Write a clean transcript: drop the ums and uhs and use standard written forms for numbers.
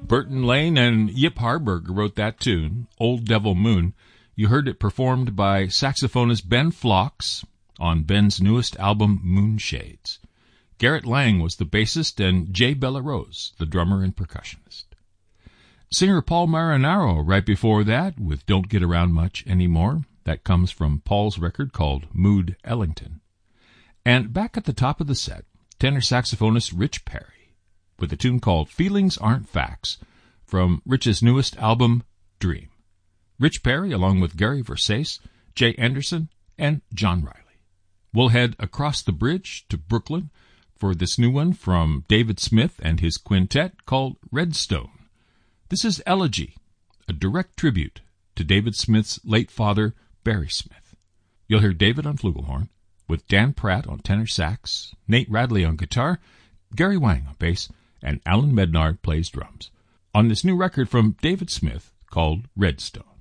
Burton Lane and Yip Harburg wrote that tune, Old Devil Moon. You heard it performed by saxophonist Ben Phlox on Ben's newest album, Moonshades. Garrett Lang was the bassist and Jay Bellarose, the drummer and percussionist. Singer Paul Marinaro right before that with Don't Get Around Much Anymore. That comes from Paul's record called Mood Ellington. And back at the top of the set, tenor saxophonist Rich Perry with a tune called Feelings Aren't Facts from Rich's newest album, Dream. Rich Perry along with Gary Versace, Jay Anderson, and John Riley. We'll head across the bridge to Brooklyn for this new one from David Smith and his quintet called Redstone. This is Elegy, a direct tribute to David Smith's late father, Barry Smith. You'll hear David on flugelhorn, with Dan Pratt on tenor sax, Nate Radley on guitar, Gary Wang on bass, and Alan Mednard plays drums, on this new record from David Smith called Redstone.